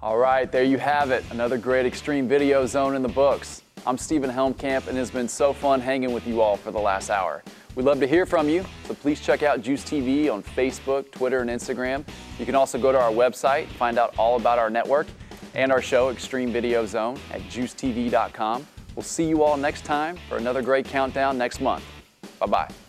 All right, there you have it. Another great Extreme Video Zone in the books. I'm Stephen Helmkamp, and it's been so fun hanging with you all for the last hour. We'd love to hear from you, so please check out Juice TV on Facebook, Twitter, and Instagram. You can also go to our website, find out all about our network and our show, Extreme Video Zone, at juicetv.com. We'll see you all next time for another great countdown next month. Bye-bye.